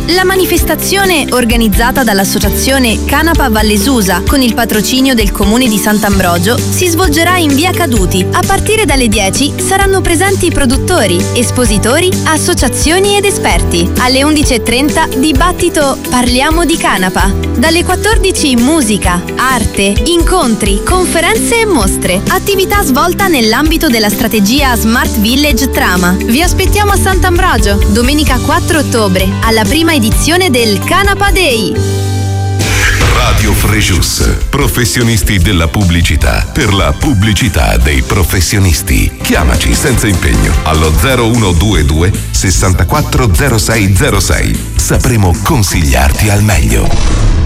La manifestazione, organizzata dall'associazione Canapa Valle Susa con il patrocinio del comune di Sant'Ambrogio, si svolgerà in via Caduti. A partire dalle 10 saranno presenti produttori, espositori, associazioni ed esperti. Alle 11:30 dibattito Parliamo di Canapa. Dalle 14 musica, arte, incontri, conferenze e mostre. Attività svolta nell'ambito della strategia Smart Village Trama. Vi aspettiamo a Sant'Ambrogio, domenica 4 ottobre, alla prima edizione del Canapa Day. Radio Frejus, professionisti della pubblicità, per la pubblicità dei professionisti. Chiamaci senza impegno allo 0122 64 0606. Sapremo consigliarti al meglio.